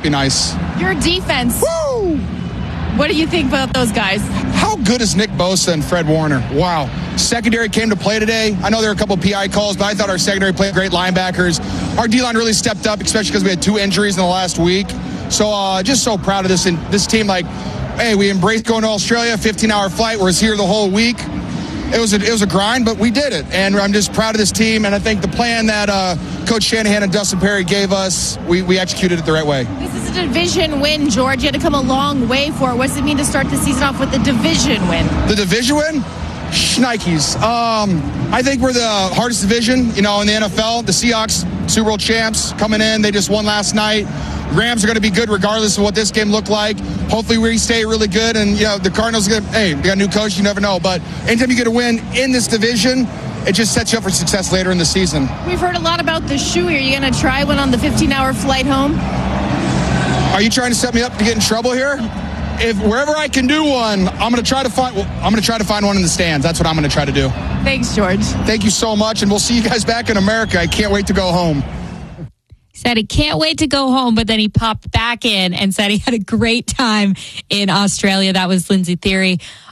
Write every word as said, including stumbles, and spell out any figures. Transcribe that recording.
be nice. Your defense. Woo! What do you think about those guys? How good is Nick Bosa and Fred Warner? Wow. Secondary came to play today. I know there were a couple of P I calls, but I thought our secondary played great linebackers. Our D-line really stepped up, especially because we had two injuries in the last week. So uh, just so proud of this and this team. Like, hey, we embraced going to Australia, fifteen-hour flight. We're here the whole week. It was a, it was a grind, but we did it. And I'm just proud of this team. And I think the plan that uh, Coach Shanahan and Dustin Perry gave us, we, we executed it the right way. This is a division win, George. You had to come a long way for it. What does it mean to start the season off with a division win? The division win? Shnikes. Um, I think we're the hardest division, you know, in the N F L. The Seahawks, Super Bowl champs, coming in. They just won last night. Rams are going to be good regardless of what this game looked like. Hopefully we stay really good. And, you know, the Cardinals, are gonna, hey, they got a new coach. You never know. But anytime you get a win in this division, it just sets you up for success later in the season. We've heard a lot about the shoe. Are you going to try one on the fifteen-hour flight home? Are you trying to set me up to get in trouble here? If wherever I can do one, I'm going to try to find. Well, I'm going to try to find one in the stands. That's what I'm going to try to do. Thanks, George. Thank you so much, and we'll see you guys back in America. I can't wait to go home. Said he can't wait to go home, but then he popped back in and said he had a great time in Australia. That was Lindsey Thiry.